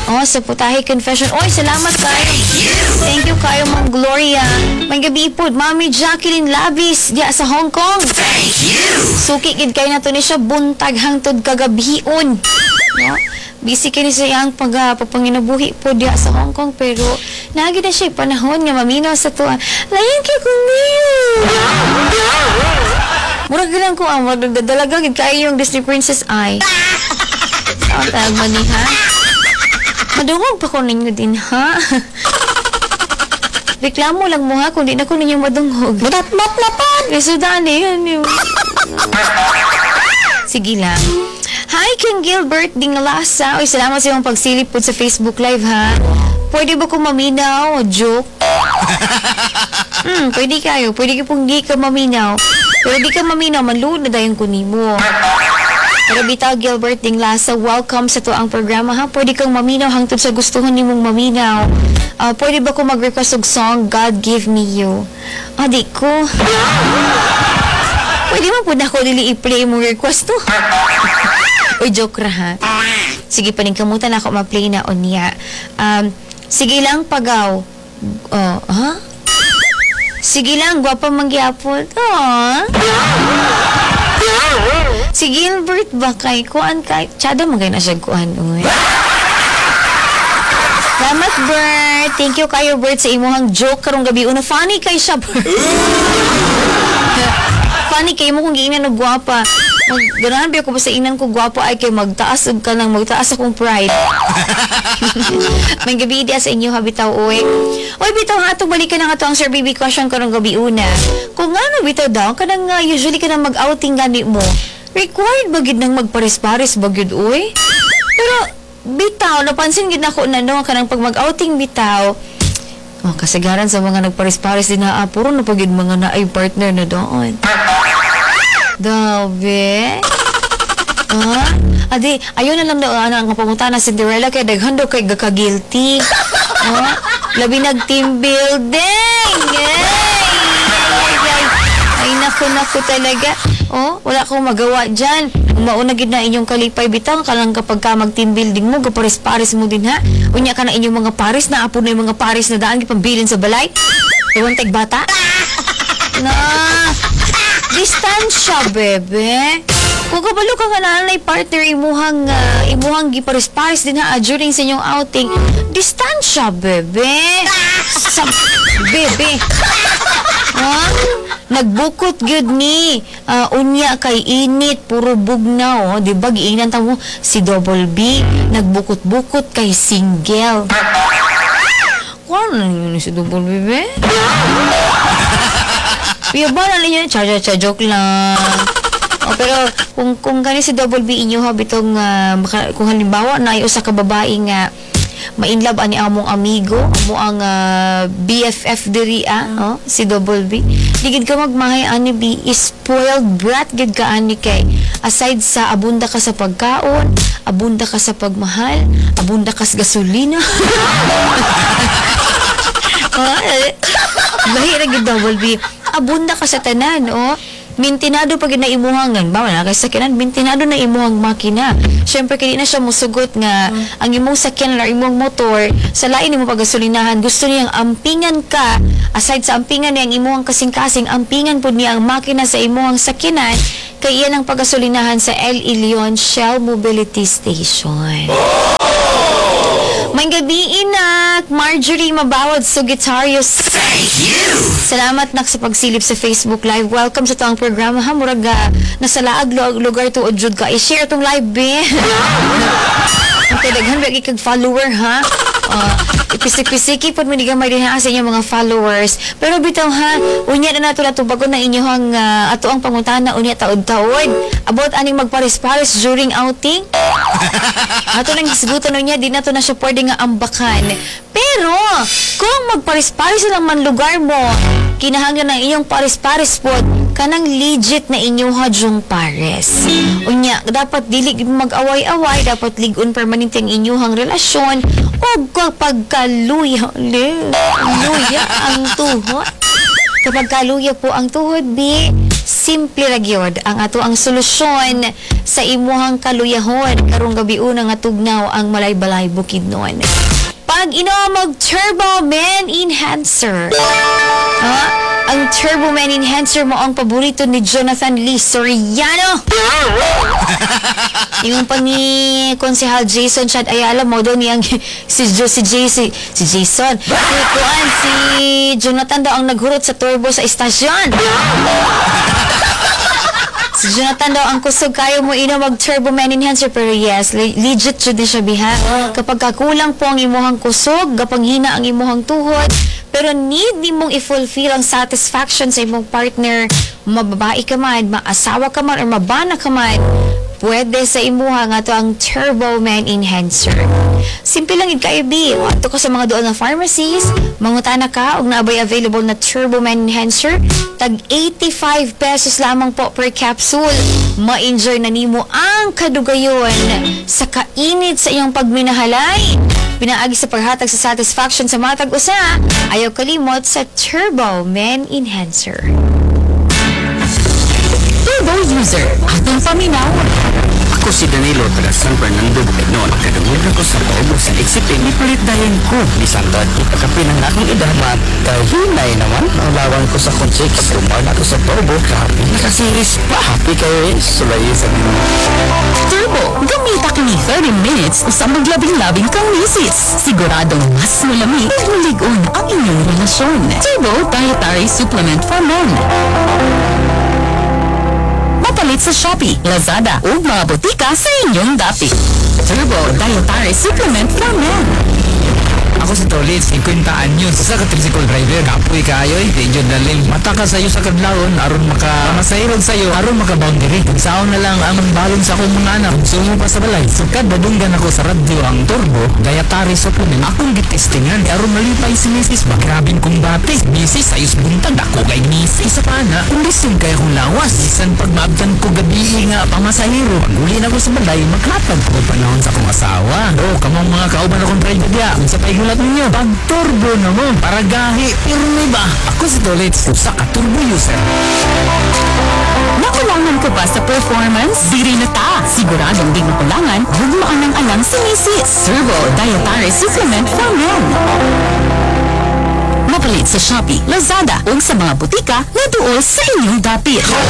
Oh, sa Putahe Confession. Oy, salamat kayo. Thank you kayo, Ma'am Gloria. May gabi po, Mami Jacqueline Labis diya sa Hong Kong. Thank you. Suki gid kay nato ni siya buntag hangtod kagabion. No? Busy kini sa iyang pagpanginabuhi po diya sa Hong Kong, pero nagi na siya panahon nga maminaw sa tuwa. Layan kay kumiyo. Murag lang ko ang magdadalaga gid kayo yung Disney Princess Eye. Ang tawag man ni ha? Madungog pa ko ninyo din ha? Reklamo lang mo ha kung di na ko ninyo madungog. Matmat na pa. Resudani yan yun. Sige lang. Hi, King Gilbert Dingalasa. Oy, salamat sa iyong pagsilip po sa Facebook Live, ha? Pwede ba kong maminaw? Joke? Pwede kayo. Pwede ka pong di ka maminaw. Pero di ka maminaw, manload na dayon ko nimo. Pero bitaw, Gilbert Dingalasa, welcome sa to ang programa, ha? Pwede kang maminaw hangtod sa gustuhan nimong maminaw. Pwede ba kong mag-request og song, God Give Me You? Di ko. Pwede mo po na ako dili i-play mong request to. Uy, joke ra ha. Sige, paningkamutan ako ma-play na o niya. Sige lang, pagaw. Ha? Sige lang, gwapa mangyapon. Si Gilbert ba kay kuan kay? Tsada magay na siya kuan. Uy. Salamat, Bert. Thank you kayo, Bert, sa imuhang joke karong gabi. Una, funny kay siya, Bert. Funny kayo mo kung giinan na gwapa. Ganahan ba ako ba sa inan ko gwapo ay kay magtaas akong pride. May gabi dia sa inyo ha bitaw uy. Oy bitaw nga atong balikan na nga to ang Sir Baby question karong gabi una. Kung ano bitaw daw kanang usually ka na mag-outing gani mo. Required ba gid nang magpares-pares ba gid uy? Pero bitaw napansin gid nako na no kanang pag mag-outing bitaw. Kasagaran sa mga nagpares-pares din na puro na pagid mga naay partner na doon. Dabe. Adi, ayun na lang daw ang pamunta na Cinderella kay daghan daw kay gaka-guilty. Labi nag-team building. Ay, naku talaga. Wala akong magawa dyan. Mauna gid na inyong kalipay bitaw kalang kapag ka mag-team building mo, gapares-pares mo din ha. Unya ka na inyong mga pares na apo na yung mga pares na daan gipambilin sa balay. Ewan tag bata. Na distansya, bebe. Kung kabalo ka nga nanay partner imuhang gipares-pares din ha during sa inyong outing. Distansya, bebe. Sa bebe. Nagbukot gyud ni unya kay init puro bugnaw, di ba giingnan ta mo si Double B nagbukot-bukot kay single. Kuan yun si Double B be? Piya ba na niya joke lang. Pero kung gani si Double B inyo ha bitong kung halimbawa na usa ka babae nga ma-inlove ani among amigo, amo ang BFF diri si Double B. Digid ka magmahay ani B, spoiled brat gid ka ani kay aside sa abunda ka sa pagkaon, abunda ka sa pagmahal, abunda ka sa gasolina. Bahira gid Double B. Abunda ka sa tanan, mintinado pag na imuhang bawa na kay sakyanan mintinado na imuhang makina. Syempre kay di na siya musugot nga ang imong sakyanan or imong motor sa lain nimo pagasolinahan gusto niyang ampingan ka aside sa ampingan niyang imuhang kasing-kasing ampingan pud niya ang makina sa imuhang sakyanan kay iyan ang pagasolinahan sa El Ilion Shell Mobility Station. May gabi inak Marjorie Mabawad Sugitarius. Thank you. Salamat nak sa pagsilip sa Facebook Live. Welcome sa tong programa ha. Murag nasa laag lugar to jud ka. I-share tong live be. Okay, daghan ba kag follower ha? Ipisik-pisiki pod man digamay din ha sa inyong mga followers. Pero bitaw ha, unya na nato bago na inyong ato ang pangutana unya taod-taod. About aning magpares-pares during outing. Ato lang isgutan unya di nato na siya pwede nga ambakan. Pero kung magpares-pares lang man lugar mo, kinahanglan ng inyong pares-pares pod kanang legit na inyong hadyong pares. Unya, dapat dili mag-away-away, dapat ligon permanente ang inyong relasyon o kapag kaluya ang tuhod. Kapag kaluya po ang tuhod, simple ra gyud ang ato ang solusyon sa imuhang kaluyahon karong gabi una nga tugnaw ang malay-balay bukid noon. Pag inom Turbo Men Enhancer. Ang Turbo Men Enhancer mo ang paborito ni Jonathan Lee Soriano. Yung pang ni Konsehal Jason Chad Ayala mo daw niyang si Jason. Si Jonathan daw ang naghurot sa turbo sa istasyon. Si Jonathan daw ang kusog kayo mo inom Turbo Men Enhancer, pero yes, legit jud siya biha. Kapag kakulang po ang imuhang kusog, gapanghina ang imuhang tuhod, pero need nimong i-fulfill ang satisfaction sa imong partner, mababae ka man, maasawa ka man, or mabana ka man, pwede sa imuha nga to ang Turbo Men Enhancer. Simple lang yun kayo, B. Ato ko sa mga doon na pharmacies, mangutana ka, og naabay available na Turbo Men Enhancer, tag 85 pesos lamang po per capsule. Ma-enjoy na nimo ang kadugayon sa kainit sa iyong pagminahalay. Pinaagi sa paghatag sa satisfaction sa matag usa, ayaw kalimot sa Turbo Men Enhancer. Turbo user, atong paminaw. Ako si Danilo taga San Fernando Bukidnon. Pagkadungod ako sa Turbo sa eksipin, ipalit dayan ko. Di santad, ipakapin ang akong edad magkahinay naman. Ang lawan ko sa konchik. Sumar na ako sa Turbo. Grabe, nakasiris pa. Happy kayo eh. Sulayi sa mga. Turbo, gamita ka ni 30 minutes o sa maglabing-labing kang misis. Siguradong mas malamig at maligon ang inyong relasyon. Turbo Dietary Supplement for Men. Mapalit sa Shopee, Lazada o mga butika sa inyong dapit. Turbo Dietary Supplement for Men. Ako si Tolit, 50 anyos, sa ka-tricycle driver. Kapoy kayo eh, di dyan dalim. Mata ka sa'yo sa kadlawon, aron masahirog sa'yo, aron maka-boundary. Saon na lang ang balon sa akong mga anak. Sumo pa sa balay. Sukad, badunggan ako sa radyo ang Turbo Dietary Supplement. Akong gitestingan, aron malipay si Mrs. Magrabing kong bate. Mrs. ayos buntag, ako kay Mrs. Isa pa na, kundisyon kaya kong lawas. Isan pag maabdan ko gabi nga pamasahiro. Pag uli na ko sa balay, maghatag ko panahon sa akong asawa. O, kamang mga kauban akong driver diya. Sa paigulat ninyo, pag turbo naman, para gahi, pero may ba? Ako si Tolit, usa ka turbo user. Nakulangan ko ba sa performance? Diri na ta. Siguradong di nakulangan, hugmaan ng alang si Mrs. Turbo Dietary Supplement for Men. Mapalit sa Shopee, Lazada o sa mga butika na doon sa inyong dapit.